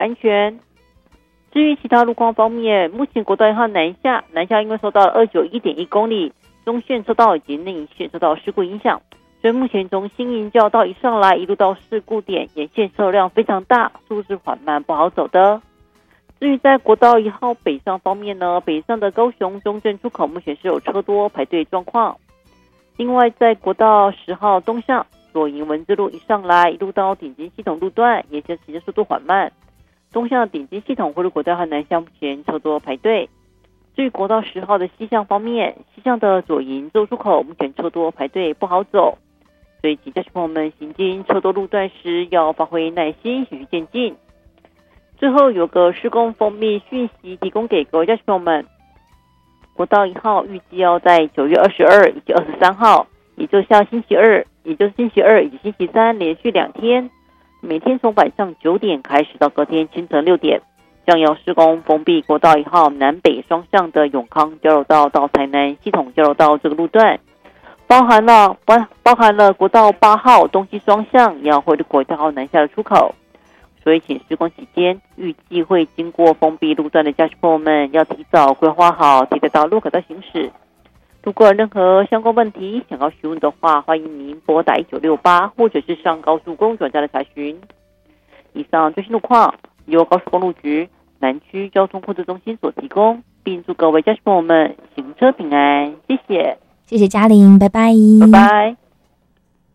安全。至于其他路况方面，目前国道1号南下因为受到了291.1公里中线车道以及内线车道事故影响，所以目前从新营交道一上来，一路到事故点，沿线车辆非常大，速度是缓慢不好走的。至于在国道1号北上方面呢，北上的高雄中正出口目前是有车多排队状况。另外在国道10号东上，左营文字路一上来，一路到顶尖系统路段，沿线行车速度缓慢。东向顶尖系统或者国道和南向目前车多排队。至于国道10号的西向方面，西向的左营州出口目前车多排队不好走，所以请驾驶朋友们行经车多路段时要发挥耐心，循序渐进。最后有个施工封闭讯息提供给各位驾驶朋友们，国道1号预计要在9月22以及23号，也就是星期二以及星期三连续2天，每天从晚上9点开始到隔天清晨6点，将要施工封闭国道1号南北双向的永康交流道到台南系统交流道这个路段，包含了国道8号东西双向要回国道1南下的出口。所以请施工期间预计会经过封闭路段的驾驶朋友们要提早规划好替代道路可到行驶。如果有任何相关问题想要询问的话，欢迎您拨打1968或者是上高速公路转站的查询。以上最新路况由高速公路局南区交通控制中心所提供，并祝各位驾驶朋友们行车平安，谢谢。 谢谢嘉玲，拜拜。 拜拜。